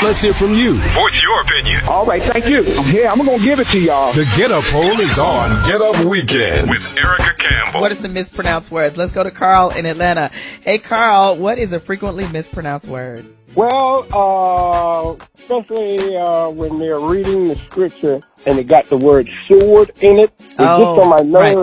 Let's hear from you. Voice your opinion. All right, thank you. I'm going to give it to y'all. The Get Up poll is on Get Up Weekend With Erica Campbell. What are some mispronounced words? Let's go to Carl in Atlanta. Hey, Carl, what is a frequently mispronounced word? Well, especially when they're reading the scripture and it got the word sword in it. It gets on my nerves. Right.